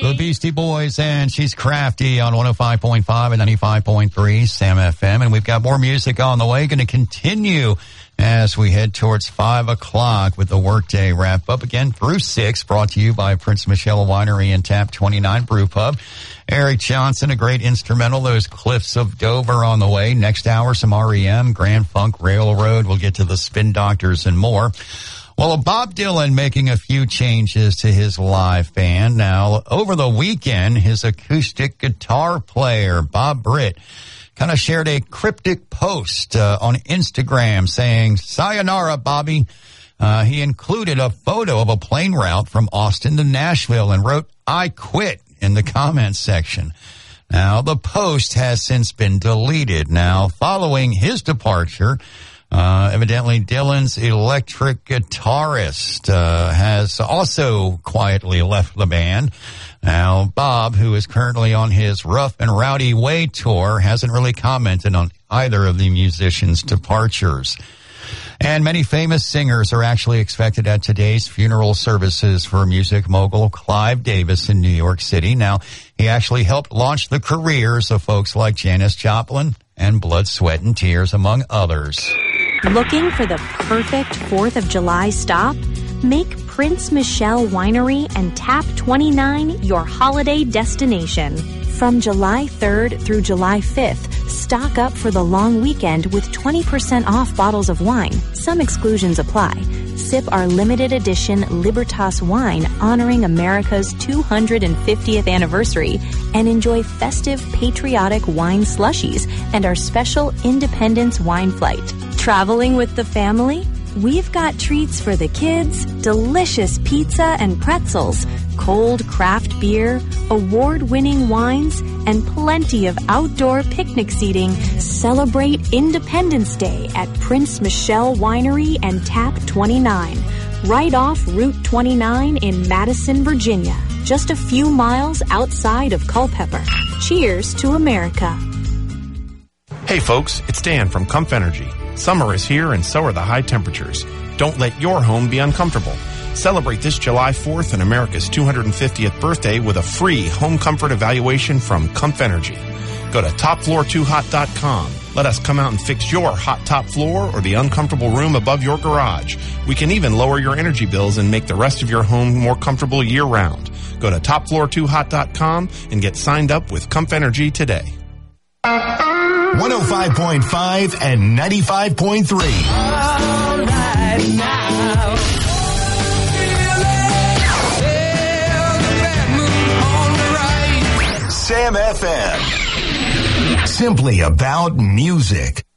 The Beastie Boys, and She's Crafty on 105.5 and 95.3 Sam FM. And we've got more music on the way. Going to continue as we head towards 5 o'clock with the Workday wrap up again through 6, brought to you by Prince Michelle Winery and Tap 29 Brew Pub. Eric Johnson, a great instrumental, Those Cliffs of Dover on the way. Next hour, some REM, Grand Funk Railroad. We'll get to the Spin Doctors and more. Well, Bob Dylan making a few changes to his live band. Now, over the weekend, his acoustic guitar player, Bob Britt, kind of shared a cryptic post on Instagram saying, "Sayonara, Bobby." He included a photo of a plane route from Austin to Nashville and wrote, "I quit," in the comments section. Now, the post has since been deleted. Now, following his departure, evidently Dylan's electric guitarist has also quietly left the band. Now, Bob, who is currently on his Rough and Rowdy Way tour, hasn't really commented on either of the musicians' departures. And many famous singers are actually expected at today's funeral services for music mogul Clive Davis in New York City. Now, he actually helped launch the careers of folks like Janis Joplin and Blood, Sweat, and Tears, among others. Looking for the perfect 4th of July stop? Make Prince Michelle Winery and Tap 29 your holiday destination. From July 3rd through July 5th, stock up for the long weekend with 20% off bottles of wine. Some exclusions apply. Sip our limited edition Libertas wine honoring America's 250th anniversary and enjoy festive patriotic wine slushies and our special Independence wine flight. Traveling with the family? We've got treats for the kids, delicious pizza and pretzels, cold craft beer, award-winning wines, and plenty of outdoor picnic seating. Celebrate Independence Day at Prince Michelle Winery and Tap 29, right off Route 29 in Madison, Virginia, just a few miles outside of Culpeper. Cheers to America. Hey folks, it's Dan from Comf Energy. Summer is here and so are the high temperatures. Don't let your home be uncomfortable. Celebrate this July 4th and America's 250th birthday with a free home comfort evaluation from Comf Energy. Go to topfloor2hot.com. Let us come out and fix your hot top floor or the uncomfortable room above your garage. We can even lower your energy bills and make the rest of your home more comfortable year-round. Go to topfloor2hot.com and get signed up with Comf Energy today. 105.5 and 95.3. All right now. Sam FM. Simply about music.